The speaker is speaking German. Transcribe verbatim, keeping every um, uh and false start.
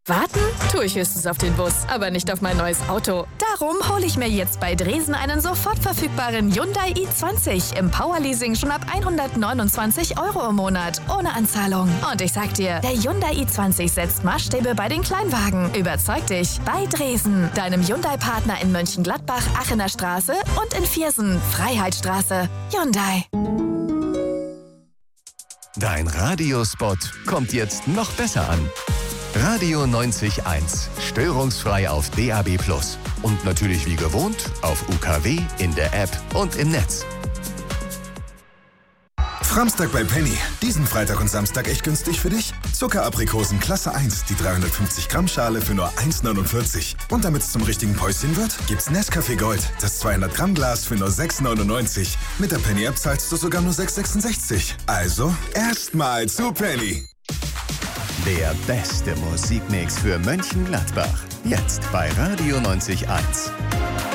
Warten tue ich höchstens auf den Bus, aber nicht auf mein neues Auto. Darum hole ich mir jetzt bei Dresen einen sofort verfügbaren Hyundai i zwanzig im Powerleasing schon ab hundertneunundzwanzig Euro im Monat, ohne Anzahlung. Und ich sag dir, der Hyundai i zwanzig setzt Maßstäbe bei den Kleinwagen. Überzeug dich bei Dresen, deinem Hyundai-Partner in Mönchengladbach, Aachener Straße und in Viersen, Freiheitsstraße. Hyundai. Dein Radiospot kommt jetzt noch besser an. Radio neunzig Komma eins. Störungsfrei auf D A B plus. Und natürlich wie gewohnt auf U K W, in der App und im Netz. Framstag bei Penny. Diesen Freitag und Samstag echt günstig für dich? Zuckeraprikosen Klasse eins, die dreihundertfünfzig Gramm Schale für nur eins neunundvierzig. Und damit es zum richtigen Päuschen wird, gibt's Nescafé Gold, das zweihundert Gramm Glas für nur sechs neunundneunzig. Mit der Penny App zahlst du sogar nur sechs sechsundsechzig. Also erstmal zu Penny. Der beste Musikmix für Mönchengladbach. Jetzt bei Radio neunzig Komma eins.